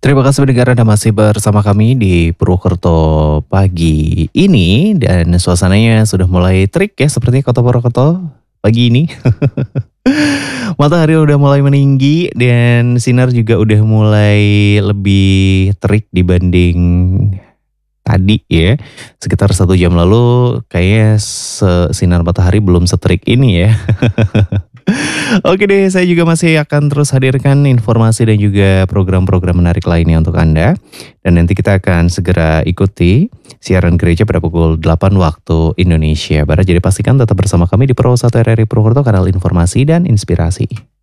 Terima kasih pendengar Anda masih bersama kami di Purwokerto pagi ini dan suasananya sudah mulai terik ya sepertinya Kota Purwokerto pagi ini. Matahari udah mulai meninggi dan sinar juga udah mulai lebih terik dibanding tadi ya. Sekitar 1 jam lalu kayaknya sinar matahari belum seterik ini ya. Oke deh, saya juga masih akan terus hadirkan informasi dan juga program-program menarik lainnya untuk Anda. Dan nanti kita akan segera ikuti siaran gereja pada pukul 8 waktu Indonesia Barat. Jadi pastikan tetap bersama kami di Pro 1 RRI Purwokerto, kanal informasi dan inspirasi.